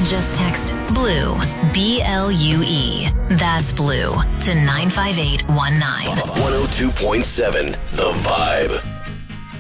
Just text BLUE, BLUE. That's BLUE to 95819. 102.7 The Vibe.